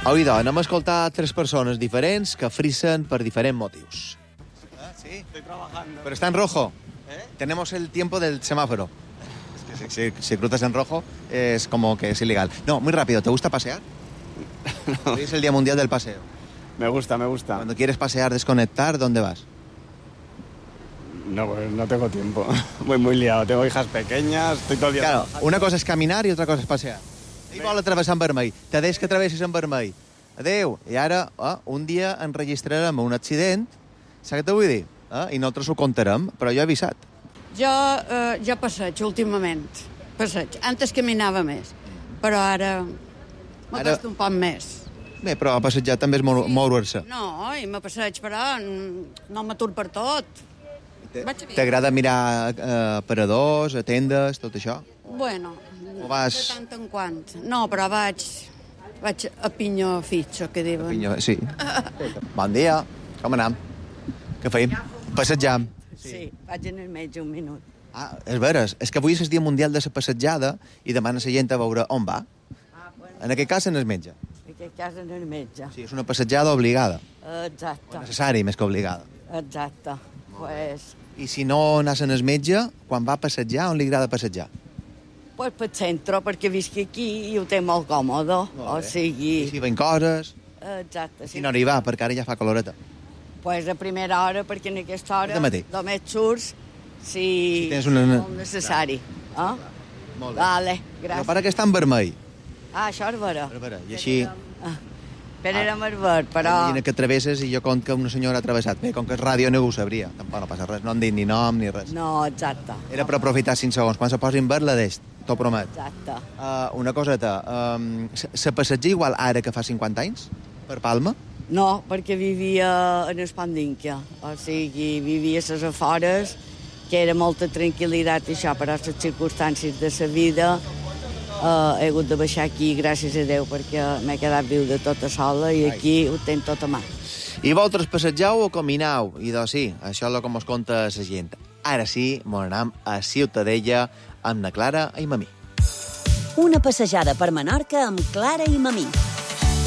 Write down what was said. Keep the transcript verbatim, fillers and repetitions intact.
Avui, doncs, anem a escoltar tres persones diferents que frissen per diferents motius. ¿Ah, sí? Estoy trabajando. Pero está en rojo. ¿Eh? Tenemos el tiempo del semáforo. Es que si, si, si cruzas en rojo es como que es ilegal. No, muy rápido. ¿Te gusta pasear? No. Hoy es el Día Mundial del Paseo. Me gusta, me gusta. Cuando quieres pasear, desconectar, ¿dónde vas? No, pues no tengo tiempo. Voy muy liado. Tengo hijas pequeñas, estoy todo el día Claro, trabajando. una cosa és caminar i otra cosa és passear. Ell vol atravessar en vermell. Te deix que travessis en vermell. Adéu. I ara, eh, un dia enregistrarem un accident, saps què te vull dir? Eh? I nosaltres ho contarem, però jo he avisat. Jo, eh, jo passeig últimament. Passeig. Antes caminava més, però ara m'acosta un poc més. Bé, però a passejar també és mou- moure-se. No, i me passeig, però no m'atur per tot. Vaig bé. T'agrada mirar eh, paradors, tendes, tot això? Bueno, O vas- de tant en quant. No, però vaig, vaig a pinyó fitxo, que diuen. Pinyo, sí. Bon dia. Com anem? Què feim? Passejam. Sí, vaig en el metge un minut. Ah, és veres. És que avui és el Dia Mundial de la Passejada i demana la gent a veure on va. Ah, bueno, En aquest cas, en el metge. en aquest cas en el metge. Sí, és una passejada obligada. Exacte, Necessari, més que obligada. exacte. Pues, I si no anàs en el metge, quan va a passejar, on li agrada passejar? pues pel centre, perquè visc aquí i ho té molt còmode. O I sigui, si ven coses, exacte. si no hi va, perquè ara ja fa caloreta. Pues a primera hora, perquè en aquesta hora De matí. només surts si, Si tens una- molt necessari. Eh? Molt Vale, Però gràcies. para que està en vermell. Ah, això és vera. A veure, i així... Ah, però era més ver, però... Imagina que travesses i jo conto que una senyora ha travessat. Bé, com que és ràdio no ho sabria. Tampoc no passa res, no han dit ni nom ni res. No, exacte. Era per aprofitar cinc segons. Quan se posin verd, la deix, t'ho promet. Exacte. Uh, una coseta, um, se, se passeja igual ara que fa cinquanta anys? Per Palma? No, perquè vivia en Espandínquia, o sigui, vivia a les afores, que era molta tranquil·litat i això, però les circumstàncies de la vida eh, he hagut de baixar aquí, gràcies a Déu, perquè m'he quedat viuda tota sola i aquí ho tenc tot a mà. I vosaltres passegeu o caminau? I doncs sí, això és el que mos conta la gent. Ara sí, mos anem a Ciutadella amb na Clara i Mamí. Una passejada per Menorca amb Clara i Mamí.